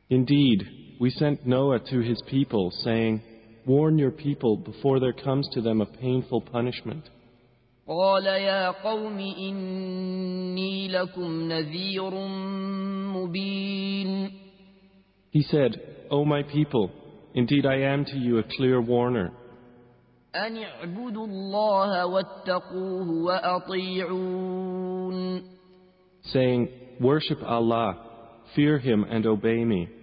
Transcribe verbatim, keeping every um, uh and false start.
Indeed, we sent Noah to his people, saying, "Warn your people before there comes to them a painful punishment." قال يا قوم إني لكم نذير مبين. He said, "O my people, indeed I am to you a clear warner. أن اعبدوا الله واتقوه وأطيعون. Saying, worship Allah, fear Him and obey me.